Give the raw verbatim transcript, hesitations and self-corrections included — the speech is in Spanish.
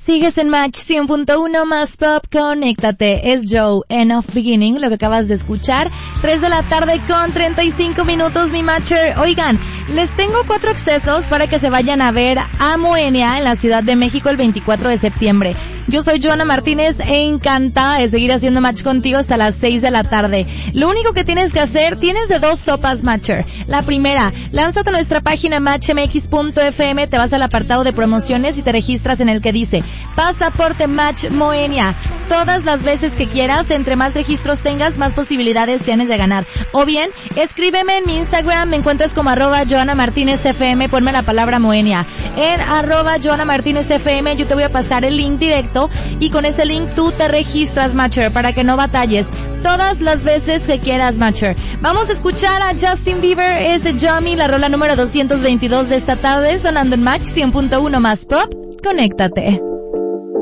Sigues en Match cien punto uno más Pop, conéctate. Es Joe, End of Beginning, lo que acabas de escuchar. tres de la tarde con treinta y cinco minutos, mi Matcher. Oigan, les tengo cuatro accesos para que se vayan a ver a Moenia en la Ciudad de México el veinticuatro de septiembre. Yo soy Joana Martínez, encantada de seguir haciendo match contigo hasta las seis de la tarde. Lo único que tienes que hacer, tienes de dos sopas, Matcher. La primera, lánzate a nuestra página match m x punto f m, te vas al apartado de promociones y te registras en el que dice Pasaporte Match Moenia. Todas las veces que quieras, entre más registros tengas, más posibilidades tienes de ganar. O bien, escríbeme en mi Instagram, me encuentras como arroba Joana Martínez F M, ponme la palabra Moenia. En arroba Joana Martínez F M yo te voy a pasar el link directo y con ese link tú te registras, Matcher, para que no batalles. Todas las veces que quieras, Matcher. Vamos a escuchar a Justin Bieber, ese Yummy, la rola número doscientos veintidós de esta tarde, sonando en Match cien punto uno más Pop. Conéctate.